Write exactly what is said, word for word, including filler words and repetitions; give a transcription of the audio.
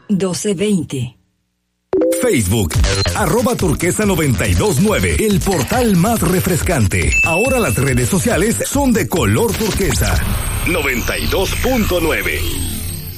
doce veinte. Facebook, arroba turquesa noventa y dos nueve, el portal más refrescante. Ahora las redes sociales son de color turquesa. noventa y dos punto nueve.